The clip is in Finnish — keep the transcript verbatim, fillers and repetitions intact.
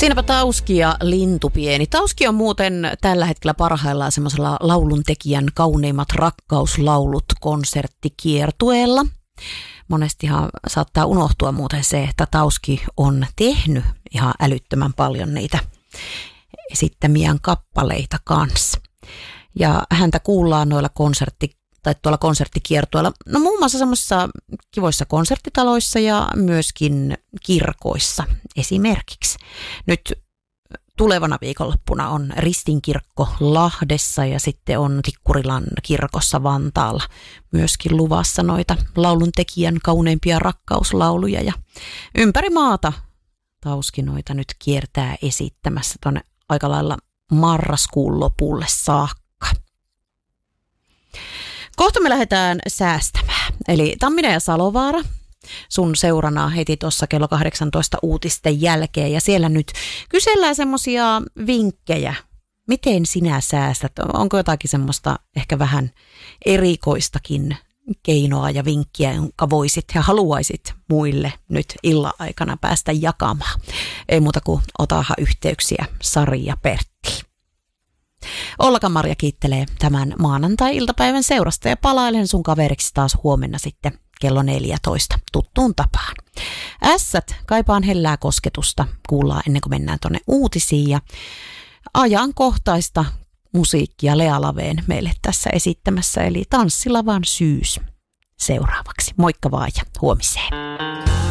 Siinäpä Tauski ja Lintu pieni. Tauski on muuten tällä hetkellä parhaillaan semmoisella lauluntekijän kauneimmat rakkauslaulut konserttikiertueella. Monestihan saattaa unohtua muuten se, että Tauski on tehnyt ihan älyttömän paljon niitä esittämiään kappaleita kanssa. Ja häntä kuullaan noilla konsertti tai tuolla konserttikiertueella, no muun muassa semmoisissa kivoissa konserttitaloissa ja myöskin kirkoissa esimerkiksi. Nyt tulevana viikonloppuna on Ristinkirkko Lahdessa ja sitten on Tikkurilan kirkossa Vantaalla myöskin luvassa noita lauluntekijän kauneimpia rakkauslauluja. Ja ympäri maata Tauski noita nyt kiertää esittämässä tuonne aika lailla marraskuun lopulle saakka. Kohta me lähdetään säästämään. Eli Tamminen ja Salovaara sun seurana heti tuossa kello kahdeksantoista uutisten jälkeen. Ja siellä nyt kysellään semmoisia vinkkejä. Miten sinä säästät? Onko jotakin semmoista ehkä vähän erikoistakin keinoa ja vinkkiä, jonka voisit ja haluaisit muille nyt illan aikana päästä jakamaan? Ei muuta kuin otahan yhteyksiä Sari ja Pertti. Olka-Maria kiittelee tämän maanantai-iltapäivän seurasta ja palailen sun kaveriksi taas huomenna sitten kello neljätoista tuttuun tapaan. Ässät kaipaan hellää kosketusta, kuullaan ennen kuin mennään tonne uutisiin ja ajankohtaista musiikkia Lea Laveen meille tässä esittämässä, eli Tanssilavan syys seuraavaksi. Moikka vaan ja huomiseen.